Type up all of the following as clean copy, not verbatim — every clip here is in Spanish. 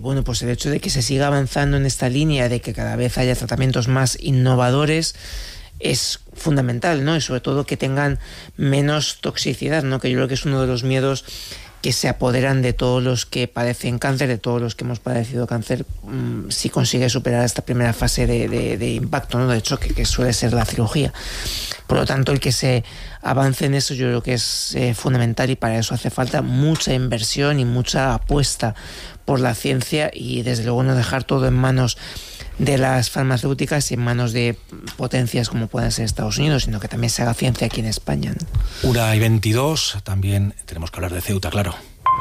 bueno, pues el hecho de que se siga avanzando en esta línea, de que cada vez haya tratamientos más innovadores, es fundamental, ¿no? Y sobre todo que tengan menos toxicidad, ¿no? Que yo creo que es uno de los miedos que se apoderan de todos los que padecen cáncer, de todos los que hemos padecido cáncer, si consigue superar esta primera fase de impacto, ¿no? De choque, que suele ser la cirugía. Por lo tanto, el que se avance en eso yo creo que es fundamental, y para eso hace falta mucha inversión y mucha apuesta por la ciencia, y desde luego no dejar todo en manos de las farmacéuticas y en manos de potencias como pueden ser Estados Unidos, sino que también se haga ciencia aquí en España, ¿no? 1:22, también tenemos que hablar de Ceuta, claro.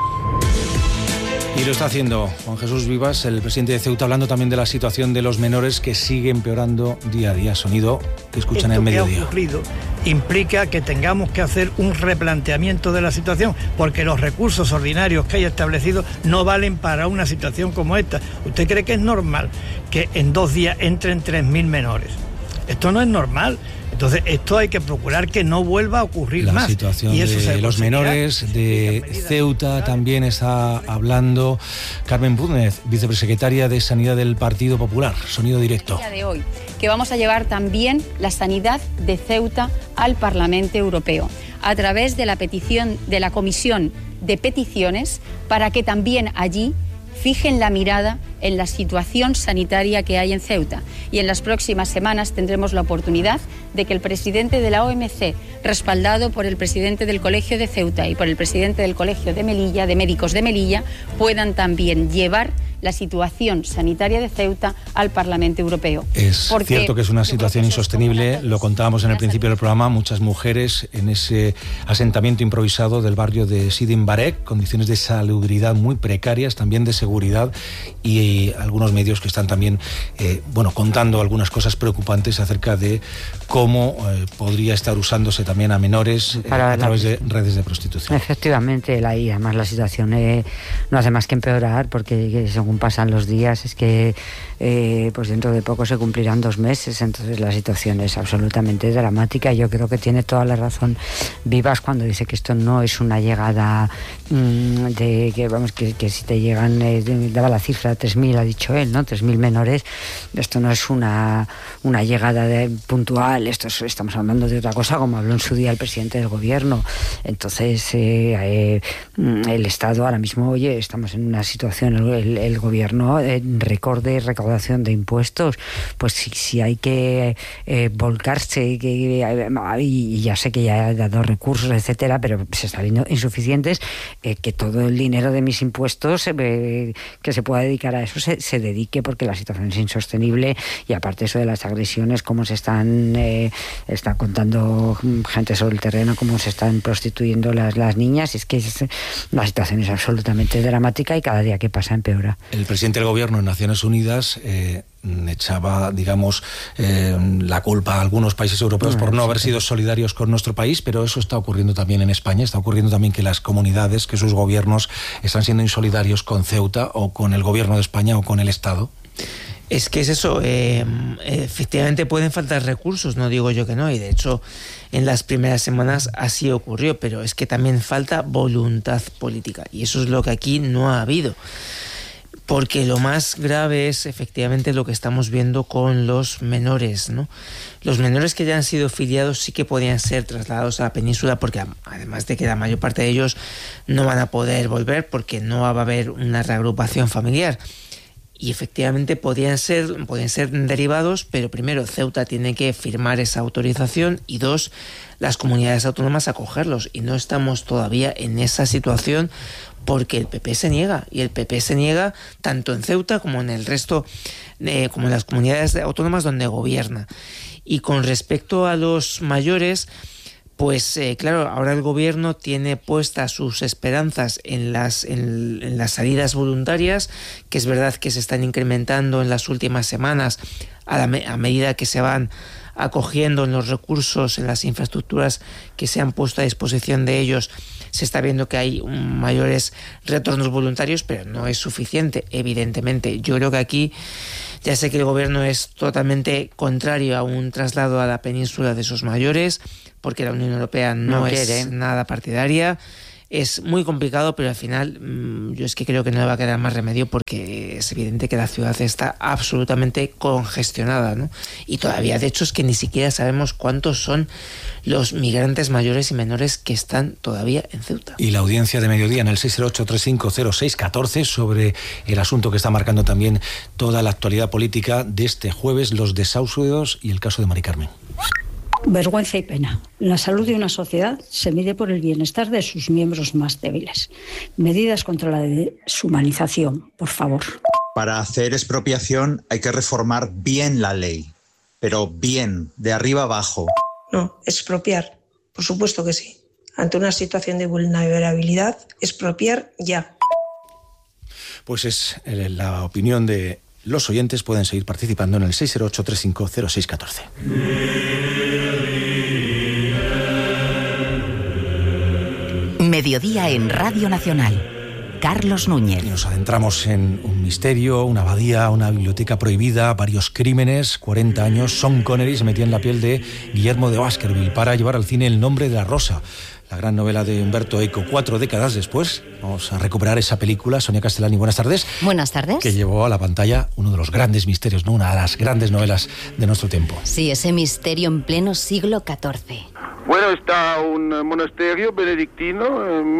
Y lo está haciendo Juan Jesús Vivas, el presidente de Ceuta, hablando también de la situación de los menores, que sigue empeorando día a día. Sonido que escuchan en el mediodía. Esto que ha ocurrido implica que tengamos que hacer un replanteamiento de la situación, porque los recursos ordinarios que hay establecidos no valen para una situación como esta. ¿Usted cree que es normal que en 2 días entren 3.000 menores? Esto no es normal. Entonces, esto hay que procurar que no vuelva a ocurrir más. La situación de los menores de Ceuta también está hablando Carmen Búnez, vicepresecretaria de Sanidad del Partido Popular. Sonido directo. De hoy, que vamos a llevar también la sanidad de Ceuta al Parlamento Europeo, a través de la petición de la Comisión de Peticiones, para que también allí fijen la mirada en la situación sanitaria que hay en Ceuta. Y en las próximas semanas tendremos la oportunidad de que el presidente de la OMC, respaldado por el presidente del Colegio de Ceuta y por el presidente del Colegio de Melilla, de Médicos de Melilla, puedan también llevar la situación sanitaria de Ceuta al Parlamento Europeo. Es cierto que es una situación insostenible, lo contábamos en el principio del programa, muchas mujeres en ese asentamiento improvisado del barrio de Sidi Mbarek, condiciones de salubridad muy precarias, también de seguridad, y algunos medios que están también contando algunas cosas preocupantes acerca de cómo podría estar usándose también a menores a través de redes de prostitución. Efectivamente, y además la situación no hace más que empeorar, porque según pasan los días es que pues dentro de poco se cumplirán 2 meses, entonces la situación es absolutamente dramática. Yo creo que tiene toda la razón Vivas cuando dice que esto no es una llegada que si te llegan, daba la cifra 3.000, ha dicho él, ¿no? 3.000 menores. Esto no es una llegada puntual, estamos hablando de otra cosa, como habló en su día el presidente del gobierno. Entonces el Estado ahora mismo, estamos en una situación, el gobierno récord de recaudación de impuestos, pues si hay que volcarse, y ya sé que ya ha dado recursos, etcétera, pero se está viendo insuficientes, que todo el dinero de mis impuestos que se pueda dedicar a eso se dedique, porque la situación es insostenible. Y aparte eso de las agresiones, cómo se están contando gente sobre el terreno, cómo se están prostituyendo las niñas, es que la situación es absolutamente dramática y cada día que pasa empeora. El presidente del gobierno en Naciones Unidas echaba, la culpa a algunos países europeos por no haber sido solidarios con nuestro país, pero eso está ocurriendo también en España. Está ocurriendo también que las comunidades, que sus gobiernos están siendo insolidarios con Ceuta o con el gobierno de España o con el Estado. Es que es eso, efectivamente pueden faltar recursos, no digo yo que no, y de hecho en las primeras semanas así ocurrió, pero es que también falta voluntad política, y eso es lo que aquí no ha habido. Porque lo más grave es efectivamente lo que estamos viendo con los menores, ¿no? Los menores que ya han sido filiados sí que podían ser trasladados a la península, porque además de que la mayor parte de ellos no van a poder volver porque no va a haber una reagrupación familiar. Y efectivamente podían ser derivados, pero primero Ceuta tiene que firmar esa autorización y 2, las comunidades autónomas acogerlos. Y no estamos todavía en esa situación porque el PP se niega. Y el PP se niega tanto en Ceuta como en el resto, como en las comunidades autónomas donde gobierna. Y con respecto a los mayores, pues claro, ahora el gobierno tiene puestas sus esperanzas en las salidas voluntarias, que es verdad que se están incrementando en las últimas semanas a medida que se van acogiendo en los recursos, en las infraestructuras que se han puesto a disposición de ellos. Se está viendo que hay mayores retornos voluntarios, pero no es suficiente, evidentemente. Yo creo que aquí, ya sé que el gobierno es totalmente contrario a un traslado a la península de esos mayores, porque la Unión Europea no es nada partidaria. es muy complicado, pero al final yo es que creo que no le va a quedar más remedio, porque es evidente que la ciudad está absolutamente congestionada, ¿no? Y todavía, de hecho, es que ni siquiera sabemos cuántos son los migrantes mayores y menores que están todavía en Ceuta. Y la audiencia de mediodía en el 608-350614 sobre el asunto que está marcando también toda la actualidad política de este jueves, los desahucios y el caso de Mari Carmen. Vergüenza y pena. La salud de una sociedad se mide por el bienestar de sus miembros más débiles. Medidas contra la deshumanización, por favor. Para hacer expropiación hay que reformar bien la ley, pero bien, de arriba abajo. No, expropiar, por supuesto que sí. Ante una situación de vulnerabilidad, expropiar ya. Pues es la opinión de los oyentes. Pueden seguir participando en el 608-350614. Mediodía en Radio Nacional. Carlos Núñez. Y nos adentramos en un misterio, una abadía, una biblioteca prohibida, varios crímenes. 40 años, Sean Connery se metía en la piel de Guillermo de Baskerville para llevar al cine El nombre de la rosa, la gran novela de Umberto Eco. 4 décadas después vamos a recuperar esa película. Sonia Castellani, buenas tardes. Buenas tardes. Que llevó a la pantalla uno de los grandes misterios, ¿no? Una de las grandes novelas de nuestro tiempo. Sí, ese misterio en pleno siglo XIV. Bueno, está un monasterio benedictino en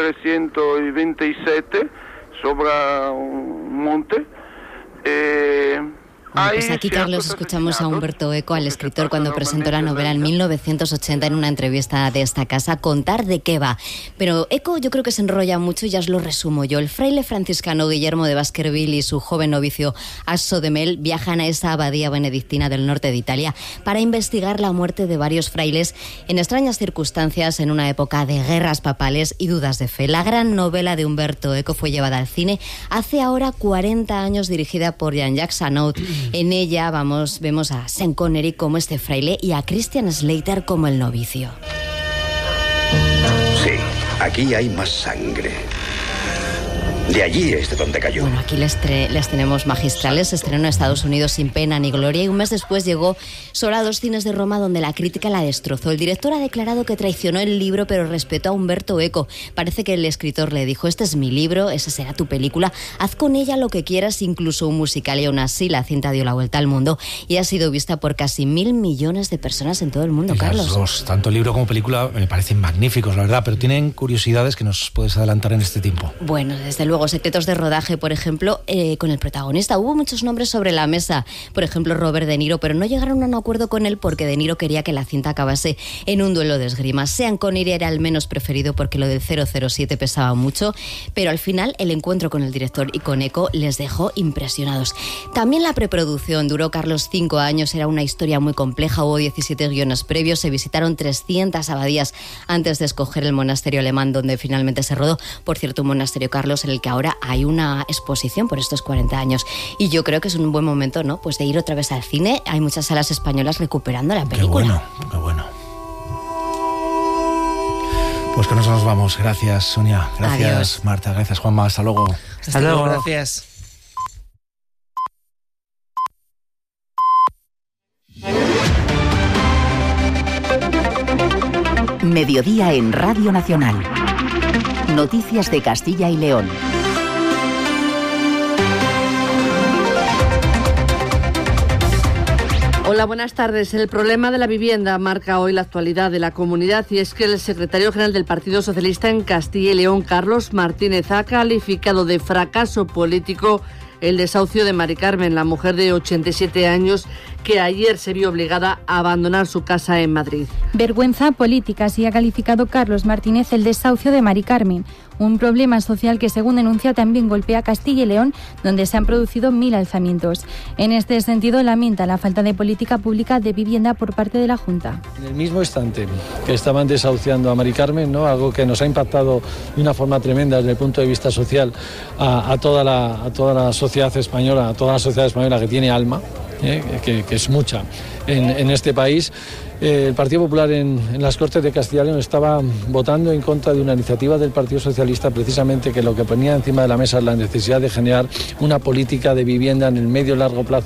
1327 sobre un monte. Bueno, pues aquí, Carlos, escuchamos a Umberto Eco, al escritor, cuando presentó la novela en 1980 en una entrevista de esta casa, contar de qué va. Pero Eco yo creo que se enrolla mucho y ya os lo resumo yo. El fraile franciscano Guillermo de Baskerville y su joven novicio Asso de Mel viajan a esa abadía benedictina del norte de Italia para investigar la muerte de varios frailes en extrañas circunstancias en una época de guerras papales y dudas de fe. La gran novela de Umberto Eco fue llevada al cine hace ahora 40 años, dirigida por Jean-Jacques Annaud. En ella vemos a Sean Connery como este fraile y a Christian Slater como el novicio. Sí, aquí hay más sangre. De allí es de donde cayó. Bueno, aquí les tenemos magistrales. Se estrenó en Estados Unidos sin pena ni gloria y un mes después llegó solo a 2 cines de Roma, donde la crítica la destrozó. El director ha declarado que traicionó el libro, pero respetó a Umberto Eco. Parece que el escritor le dijo: este es mi libro, esa será tu película, haz con ella lo que quieras, incluso un musical. Y aún así la cinta dio la vuelta al mundo y ha sido vista por casi 1.000 millones de personas en todo el mundo, Carlos. Los dos, tanto el libro como película, me parecen magníficos, la verdad, pero tienen curiosidades que nos puedes adelantar en este tiempo. Bueno, desde luego, secretos de rodaje, por ejemplo, con el protagonista. Hubo muchos nombres sobre la mesa, por ejemplo, Robert De Niro, pero no llegaron a un acuerdo con él porque De Niro quería que la cinta acabase en un duelo de esgrima. Sean Connery era el menos preferido porque lo del 007 pesaba mucho, pero al final el encuentro con el director y con Eco les dejó impresionados. También la preproducción duró, Carlos, 5 años, era una historia muy compleja, hubo 17 guiones previos, se visitaron 300 abadías antes de escoger el monasterio alemán donde finalmente se rodó. Por cierto, un monasterio, Carlos, en el que ahora hay una exposición por estos 40 años. Y yo creo que es un buen momento, ¿no?, pues de ir otra vez al cine. Hay muchas salas españolas recuperando la película. Qué bueno. Pues con eso nos vamos. Gracias, Sonia. Gracias, adiós. Marta. Gracias, Juanma. Hasta luego. Hasta luego. Gracias. Mediodía en Radio Nacional. Noticias de Castilla y León. Hola, buenas tardes. El problema de la vivienda marca hoy la actualidad de la comunidad, y es que el secretario general del Partido Socialista en Castilla y León, Carlos Martínez, ha calificado de fracaso político el desahucio de Mari Carmen, la mujer de 87 años que ayer se vio obligada a abandonar su casa en Madrid. Vergüenza política, así ha calificado Carlos Martínez el desahucio de Mari Carmen, un problema social que, según denuncia, también golpea a Castilla y León, donde se han producido 1.000 alzamientos. En este sentido, lamenta la falta de política pública de vivienda por parte de la Junta. En el mismo instante que estaban desahuciando a Mari Carmen, ¿no?, algo que nos ha impactado de una forma tremenda desde el punto de vista social a toda la sociedad española, a toda la sociedad española que tiene alma, que es mucha en este país. El Partido Popular en las Cortes de Castilla y León estaba votando en contra de una iniciativa del Partido Socialista, precisamente, que lo que ponía encima de la mesa es la necesidad de generar una política de vivienda en el medio y largo plazo.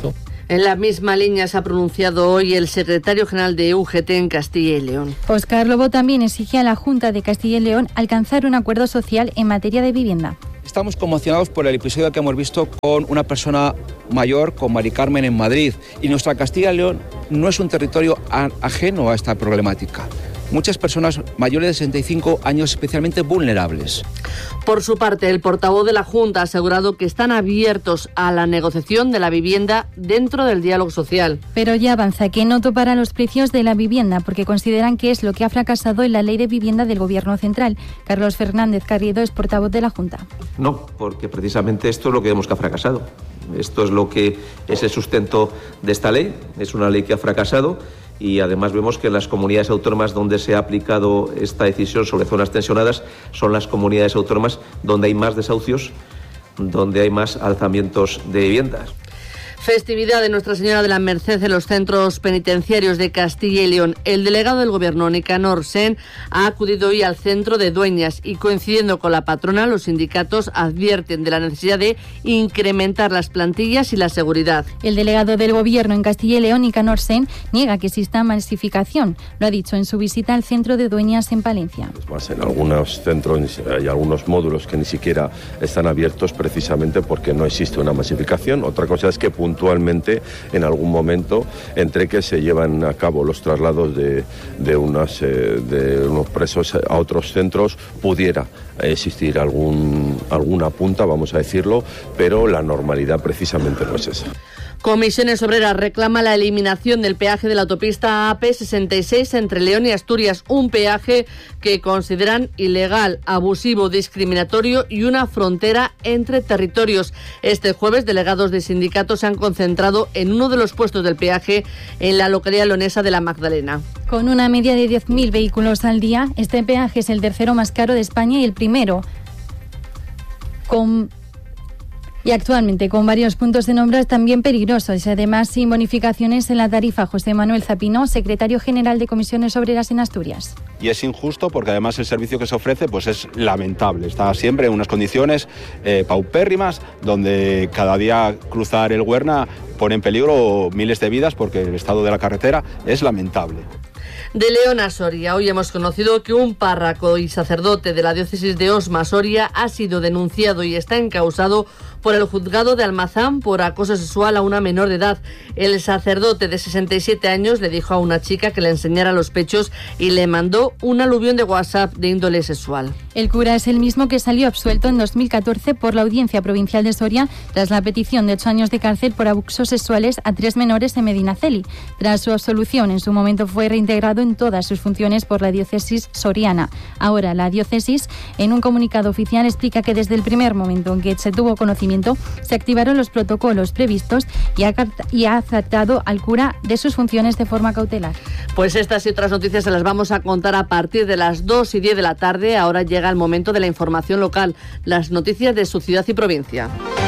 En la misma línea se ha pronunciado hoy el secretario general de UGT en Castilla y León. Óscar Lobo también exige a la Junta de Castilla y León alcanzar un acuerdo social en materia de vivienda. Estamos conmocionados por el episodio que hemos visto con una persona mayor, con Mari Carmen, en Madrid. Y nuestra Castilla y León no es un territorio ajeno a esta problemática. Muchas personas mayores de 65 años especialmente vulnerables. Por su parte, el portavoz de la Junta ha asegurado que están abiertos a la negociación de la vivienda dentro del diálogo social. Pero ya avanza que no topará los precios de la vivienda porque consideran que es lo que ha fracasado en la ley de vivienda del Gobierno central. Carlos Fernández Carriedo es portavoz de la Junta. No, porque precisamente esto es lo que vemos que ha fracasado. Esto es lo que es el sustento de esta ley. Es una ley que ha fracasado. Y además vemos que las comunidades autónomas donde se ha aplicado esta decisión sobre zonas tensionadas son las comunidades autónomas donde hay más desahucios, donde hay más alzamientos de viviendas. Festividad de Nuestra Señora de la Merced en los centros penitenciarios de Castilla y León. El delegado del Gobierno, Nicanor Sen, ha acudido hoy al centro de Dueñas y, coincidiendo con la patrona, los sindicatos advierten de la necesidad de incrementar las plantillas y la seguridad. El delegado del Gobierno en Castilla y León, Nicanor Sen, niega que exista masificación. Lo ha dicho en su visita al centro de Dueñas en Palencia. En algunos centros hay algunos módulos que ni siquiera están abiertos precisamente porque no existe una masificación. Otra cosa es que puntualmente en algún momento entre que se llevan a cabo los traslados de unos presos a otros centros pudiera existir alguna punta, vamos a decirlo, pero la normalidad precisamente no es esa. Comisiones Obreras reclama la eliminación del peaje de la autopista AP66 entre León y Asturias, un peaje que consideran ilegal, abusivo, discriminatorio y una frontera entre territorios. Este jueves, delegados de sindicatos se han concentrado en uno de los puestos del peaje en la localidad leonesa de La Magdalena. Con una media de 10.000 vehículos al día, este peaje es el tercero más caro de España y el primero y actualmente con varios puntos de nombres también peligrosos y además sin bonificaciones en la tarifa. José Manuel Zapino, secretario general de Comisiones Obreras en Asturias. Y es injusto porque además el servicio que se ofrece pues es lamentable. Está siempre en unas condiciones paupérrimas donde cada día cruzar el Huerna pone en peligro miles de vidas porque el estado de la carretera es lamentable. De León a Soria, hoy hemos conocido que un párroco y sacerdote de la diócesis de Osma, Soria, ha sido denunciado y está encausado por el juzgado de Almazán por acoso sexual a una menor de edad. El sacerdote de 67 años le dijo a una chica que le enseñara los pechos y le mandó un aluvión de WhatsApp de índole sexual. El cura es el mismo que salió absuelto en 2014 por la Audiencia Provincial de Soria tras la petición de 8 años de cárcel por abusos sexuales a 3 menores en Medinaceli. Tras su absolución, en su momento fue reintegrado en todas sus funciones por la diócesis soriana. Ahora, la diócesis, en un comunicado oficial, explica que desde el primer momento en que se tuvo conocimiento, se activaron los protocolos previstos y ha tratado al cura de sus funciones de forma cautelar. Pues estas y otras noticias se las vamos a contar a partir de las 2:10 de la tarde. Ahora llega el momento de la información local, las noticias de su ciudad y provincia.